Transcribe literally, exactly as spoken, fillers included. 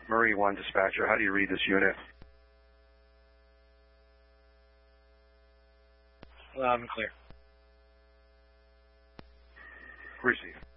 Marine one dispatcher. How do you read this unit? Loud and clear. Receive.